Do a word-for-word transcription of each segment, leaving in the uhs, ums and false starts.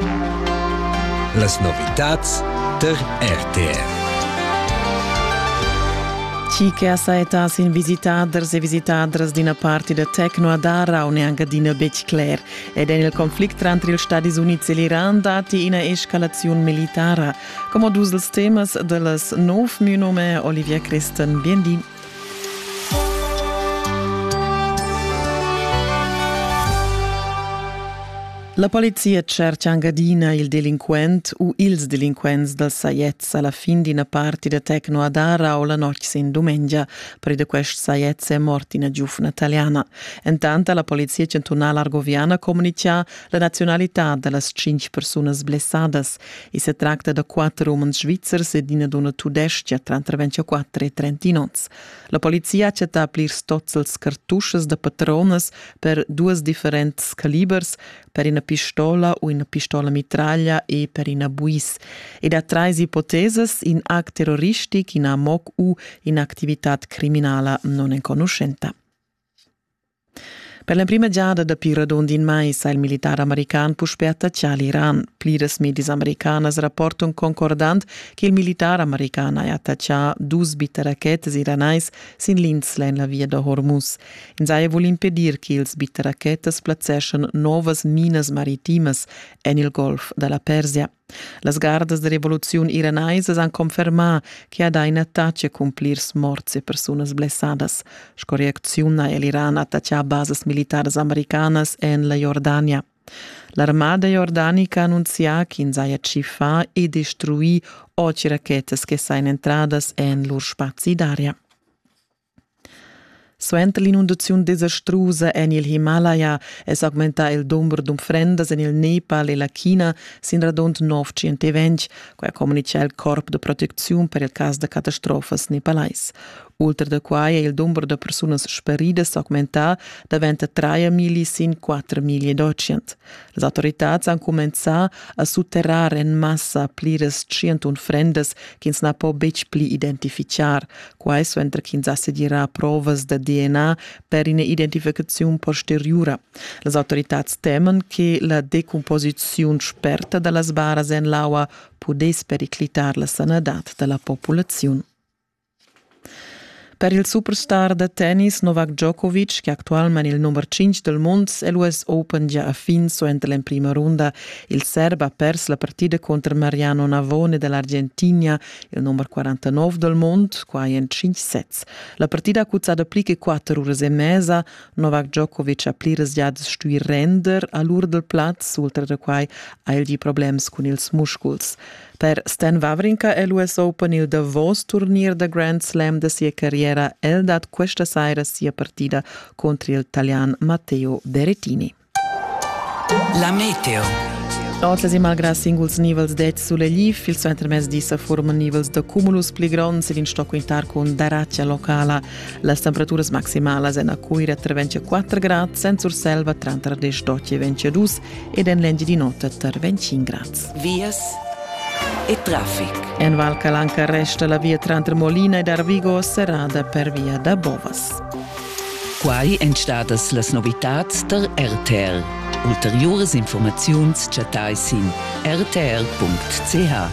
Las novitats der R T R. Ci che assaeta sin visitaders e visitadres d'ina parte de Tecno Adara o neanche d'ina bec cler. Ed è nel conflict tra il Stati Uniti e l'Iran dati ina escalazione militare. Come dus els temas de las nov, mio nome è Olivia Christen. Biendi. La polizia cerca Engadina il delinquent o ils delinquents del Saiez alla fin di una parte de Tecno Adara o la noche sin domenica, per de quest Saiez è morta una giovane italiana. Intanto la polizia cantonale argoviana comunica la nazionalità delle cinque persone blessadas e si tratta di quattro uomini svizzeri e di una donna tudestia tra ventiquattro e trentanove. La polizia ha applir tots els cartusches de patrones per due differenti calibers, per una pistola o una pistola mitraglia e per una buis. Ed ha tre ipoteses in act terroristic, in amok o in activitat criminala non conoscenta. Per la prima giada da Piradon in mai sa il militare americano può attacciare l'Iran. Pliras medis americanas rapportano concordant che il militare americano ha attacciato due bitte racchetes iranais sin l'insla in la via da Hormuz. In Zaia vuole impedir che il bitte racchetes placescano nuove mines maritimes en il Golf della Persia. Las gardas de revoluzione iranaisas han confermat che ha in attacco cumplir morts e personas blessadas. Sco reaczione a l'Iran attaccia bases militares americanas en la Jordania. L'armada jordanica annuncia che in Zaya cifa e destruì otto racchetes che sain entradas en lor spazi d'aria. Suente l'inundazione disastrosa en il Himalaya es augmenta il numero d'umfrendas en il Nepal e la China sin radont novecentoventi, qua comunica il Corpo de Protezione per il caso de catastrofas nepalais. Oltre da quai il numero de personas speridas augmenta daventa tre mila sin quattro mila duecento. Le autorità han cominciato a sotterrare in massa pliras cento umfrendas che non può bec pli identificar. Quai suentra che si dirà provas de D N A per una identificazione posteriore. Le autorità temen che la decomposizione sperta delle baras in l'acqua potesse periclitare la sanità della popolazione. Per il superstar de tennis Novak Djokovic, che attualmente è il numero cinque del mondo, e l'U S Open già a fin suentra in prima ronda, il serbo ha perso la partita contro Mariano Navone dell'Argentina, il numero quarantanove del mondo, qua in cinque sets. La partita ha cuzzata più che quattro ore e mezza. Novak Djokovic ha pliras già di stuir render all'ora del platz, oltre da quai ha il problemi con i muscoli. Per Stan Wawrinka è l'U S Open il Davos turnier da Grand Slam da sia carriera el dat questa sera sia partita contro l'italiano Matteo Berrettini. La meteo. Otlas e malgrado singles nivels det sulle glif, il centro mes dissa forman nivels de cumulus pli grons ed in sto quintar con daraccia locala. Las temperaturas maximalas en a cuira tra ventiquattro gradi, senza selva tra ventidue e ventidue ed en lengi di notte tra venticinque gradi. Vias e traffic. En Val Calanca resta la via tra Molina ed Arvigo serrada per via da Bovas. Quai entstadas las novitats der R T R. Ulteriores informaziuns chatais in r t r punct c h.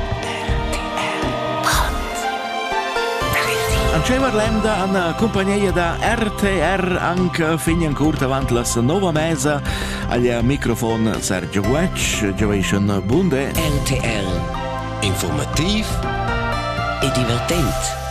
Anche parlem da una compagnia da R T R anche fin ancora davanti la nuova mesa al microfono Sergio Guec, Joation Bunde. R T R. Informativ E divertent.